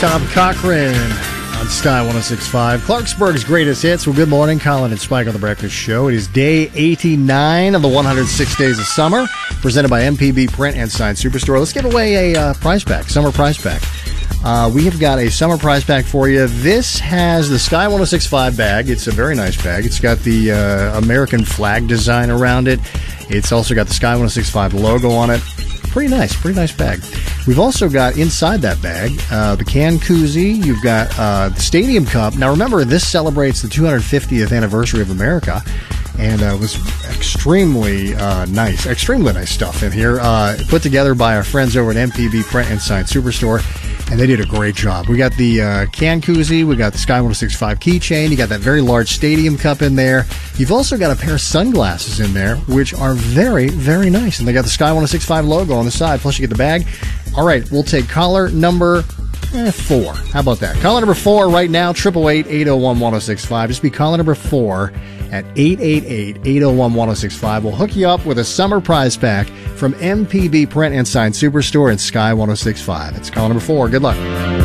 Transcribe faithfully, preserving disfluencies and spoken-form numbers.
Tom Cochran on Sky one oh six point five. Clarksburg's greatest hits. Well, good morning, Colin and Spike on the Breakfast Show. It is day eighty-nine of the one hundred six Days of Summer, presented by M P B Print and Sign Superstore. Let's give away a uh, prize pack, summer prize pack. Uh, we have got a summer prize pack for you. This has the Sky one oh six point five bag. It's a very nice bag. It's got the uh, American flag design around it. It's also got the Sky one oh six point five logo on it. Pretty nice, pretty nice bag. We've also got inside that bag uh, the can koozie. You've got uh, the Stadium Cup. Now remember, this celebrates the two hundred fiftieth anniversary of America, and uh, it was extremely uh, nice, extremely nice stuff in here. Uh, put together by our friends over at M P B Print and Sign Superstore, and they did a great job. We got the uh, can koozie, we got the Sky one oh six point five keychain, you got that very large Stadium Cup in there. You've also got a pair of sunglasses in there, which are very, very nice. And they got the Sky one oh six point five logo on the side, plus you get the bag. All right, we'll take caller number eh, four. How about that? Caller number four right now, eight eight eight, eight oh one, one oh six five. Just be caller number four at eight eight eight, eight oh one, one oh six five. We'll hook you up with a summer prize pack from M P B Print and Sign Superstore and Sky one oh six point five. It's caller number four. Good luck.